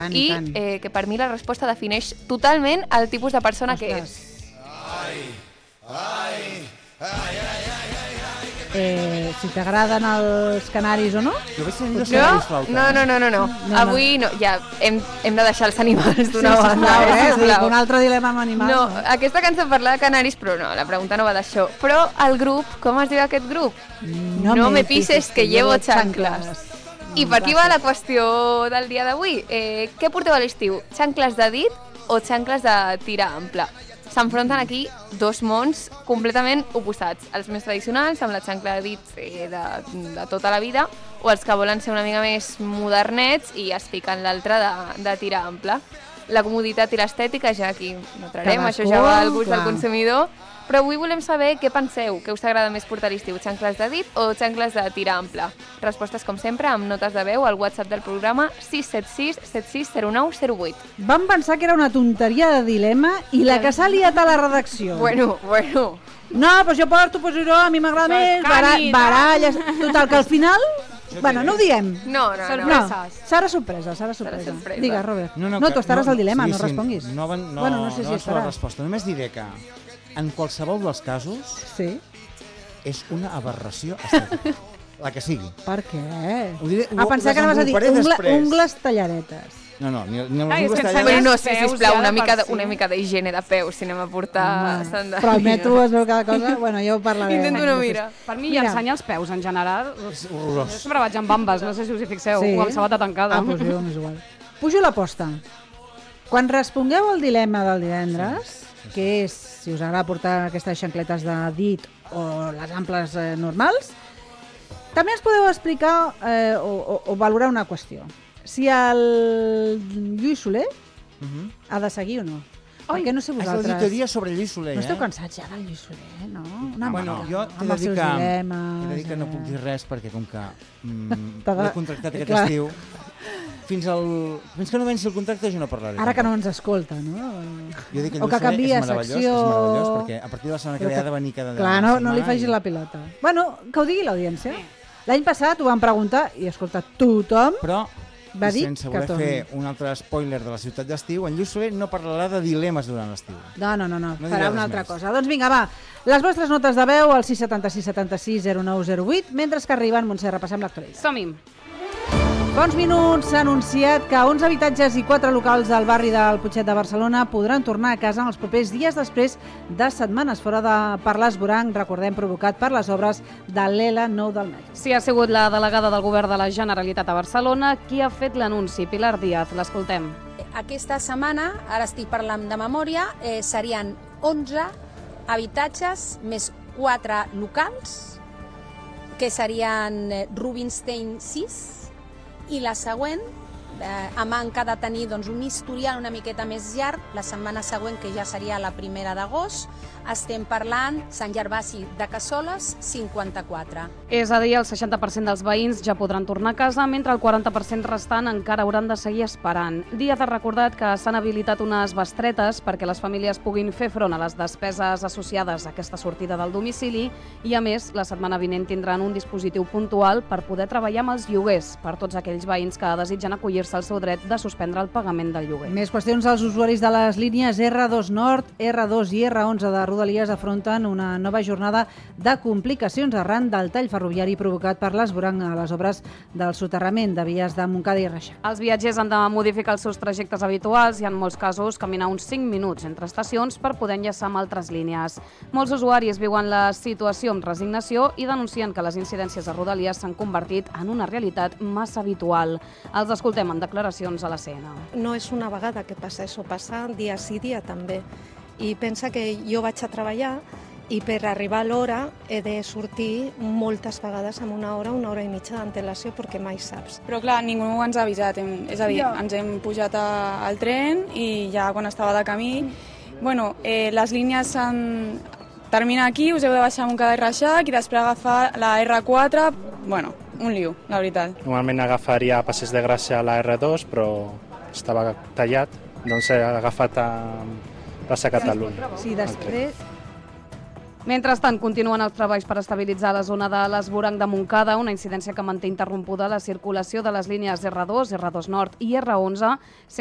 I que per mi la resposta defineix totalment el tipus de persona que és. Si t'agraden els canaris o no? Jo vaig tenir dos canaris flauta. No. Avui no, ja hem de deixar els animals d'una banda. Sisplau. Un altre dilema amb animals. No, aquesta cançó parla de canaris, però no, la pregunta no va d'això. Però el grup, com es diu aquest grup? No me pises que llevo chanclas. I per aquí va la qüestió del dia d'avui. Què porteu a l'estiu? Xancles de dit o xancles de tira ampla? S'enfronten aquí dos mons completament oposats. Els més tradicionals, amb la xancla de dit de tota la vida, o els que volen ser una mica més modernets i es fiquen l'altre de tira ampla. La comoditat i l'estètica, ja aquí no entrarem, això ja va al gust del consumidor. Però avui volem saber què penseu, què us agrada més portar a l'estiu, xancles de dit o xancles de tira ampla. Respostes, com sempre, amb notes de veu al WhatsApp del programa 676 760908. Vam pensar que era una tonteria de dilema i la que s'ha liat a la redacció. Bueno. No, doncs jo porto, a mi m'agrada més, baralles... Total, que al final... Bueno, no ho diem. No. Serà sorpresa. Digues, Robert. No, tu estaràs al dilema, no responguis. No sé si la resposta. Només diré que en qualsevol dels casos és una aberració estètica. La que sigui. Per què? A pensar que anaves a dir ungles tallaretes. No, ni ungles tallaretes. Bueno, no sé, sisplau, una mica d'higiene de peus, si anem a portar sandàlies. Però al metro es veu cada cosa, bueno, ja ho parlarem. Intento no mirar. Per mi ensenyar els peus, en general, jo sempre vaig amb bambes, no sé si us hi fixeu, o amb sabata tancada. Doncs jo m'és igual. Pujo l'aposta. Quan respongueu el dilema del divendres, que és si us agrada portar aquestes xancletes de dit o les amples normals, també ens podeu explicar o valorar una qüestió. Si el Lluís Soler ha de seguir o no. Perquè no sé vosaltres... És l'auditoria sobre Lluís Soler, No esteu cansats ja del Lluís Soler, no? Bueno, jo t'he de dir que no puc dir res perquè com que l'he contractat aquest estiu, fins que no venci el contracte jo no parlaré. Ara que no ens escolta, no? Jo dic que Lluís Soler és meravellós, perquè a partir de la setmana que ve ha de venir cada setmana. Clar, no li facis la pilota. Bueno, que ho digui l'audiència. L'any passat ho vam preguntar i, escolta, tothom va dir sense voler fer un altre spoiler de la ciutat d'estiu, en Lluís Soler no parlarà de dilemes durant l'estiu. No, farà una altra cosa. Doncs vinga, va, les vostres notes de veu al 676 76 0908, mentre que arriben, Montse, repassem l'actualitat. Som-hi. Fa uns minuts s'ha anunciat que 11 habitatges i 4 locals del barri del Putxet de Barcelona podran tornar a casa en els propers dies després de setmanes fora per l'esvoranc, recordem, provocat per les obres de l'L9 del metro. Sí, ha sigut la delegada del Govern de la Generalitat a Barcelona qui ha fet l'anunci. Pilar Díaz, l'escoltem. Aquesta setmana, ara estic parlant de memòria, serien 11 habitatges més 4 locals, que serien Rubinstein 6, i la següent, a manca de tenir un historial una miqueta més llarg, la setmana següent, que ja seria la 1 d'agost, estem parlant Sant Gervasi de Cassoles, 54. És a dir, el 60% dels veïns ja podran tornar a casa, mentre el 40% restant encara hauran de seguir esperant. Díaz ha recordat que s'han habilitat unes bestretes perquè les famílies puguin fer front a les despeses associades a aquesta sortida del domicili i, a més, la setmana vinent tindran un dispositiu puntual per poder treballar amb els lloguers per tots aquells veïns que desitgen acollir-se al seu dret de suspendre el pagament del lloguer. Més qüestions als usuaris de les línies R2 Nord, R2 i R11 de Rodalies afronten una nova jornada de complicacions arran del tall ferroviari provocat per l'esvoranc a les obres del soterrament de vies de Montcada i Reixac. Els viatgers han de modificar els seus trajectes habituals i, en molts casos, caminar uns 5 minuts entre estacions per poder enllaçar amb altres línies. Molts usuaris viuen la situació amb resignació i denuncien que les incidències a Rodalies s'han convertit en una realitat massa habitual. Els escoltem en declaracions a la CN. No és una vegada que passa això, passa dia sí, dia també. I pensa que jo vaig a treballar i per arribar a l'hora he de sortir moltes vegades amb una hora i mitja d'antelació perquè mai saps. Però clar, ningú ens ha avisat, és a dir, ens hem pujat al tren i ja quan estava de camí, les línies terminen aquí, us heu de baixar a Montcada i Reixac i després agafar la R4, un lío, la veritat. Normalment agafaria a Passeig de Gràcia la R2, però estava tallat, doncs he agafat a plaça Catalunya. Sí, després... Mentrestant, continuen els treballs per estabilitzar la zona de l'Esvoranc de Montcada, una incidència que manté interrompuda la circulació de les línies R2, R2 Nord i R11,